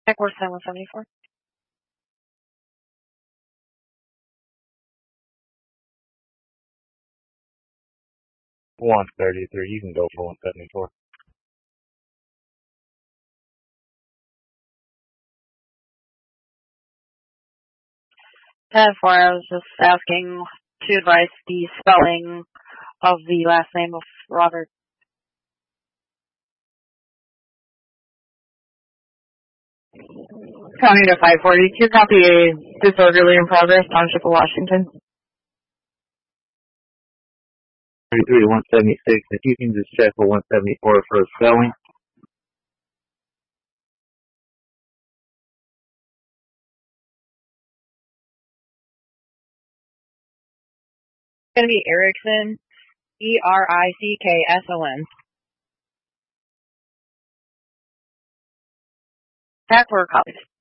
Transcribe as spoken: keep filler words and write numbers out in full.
Eckworth one seventy-four. one thirty-three, you can go for one seventy-four. ten four, I was just asking to advise the spelling of the last name of Robert. County to five forty-two, copy a disorderly in progress, Township of Washington. thirty-three to one seventy-six, if you can just check for one seventy-four for spelling. It's going to be Erickson, E R I C K S O N. Eckworth copies.